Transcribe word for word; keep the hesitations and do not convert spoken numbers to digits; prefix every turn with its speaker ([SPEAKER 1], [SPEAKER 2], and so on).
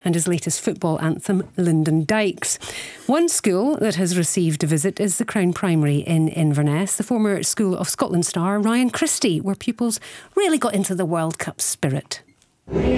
[SPEAKER 1] and his latest football anthem, Lyndon Dykes. One school that has received a visit is the Crown Primary in Inverness, the former school of Scotland star Ryan Christie, where pupils really got into the World Cup spirit.